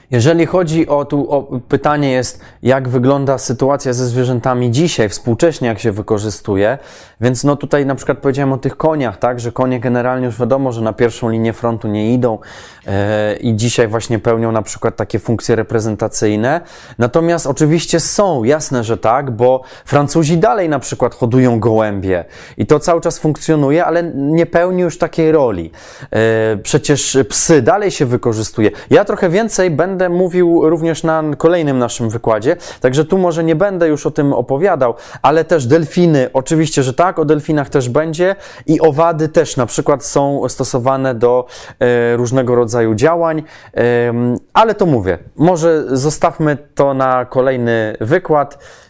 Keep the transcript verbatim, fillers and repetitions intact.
Jeżeli chodzi o, tu, o pytanie jest, jak wygląda sytuacja ze zwierzętami dzisiaj, współcześnie jak się wykorzystuje, więc no tutaj na przykład powiedziałem o tych koniach, tak, że konie generalnie już wiadomo, że na pierwszą linię frontu nie idą e, i dzisiaj właśnie pełnią na przykład takie funkcje reprezentacyjne. Natomiast oczywiście są, jasne, że tak, bo Francuzi dalej na przykład hodują gołębie i to cały czas funkcjonuje, ale nie pełni już takiej roli. E, przecież psy dalej się wykorzystuje. Ja trochę więcej będę Będę mówił również na kolejnym naszym wykładzie, także tu może nie będę już o tym opowiadał, ale też delfiny, oczywiście, że tak, o delfinach też będzie i owady też na przykład są stosowane do e, różnego rodzaju działań, e, ale to mówię, może zostawmy to na kolejny wykład.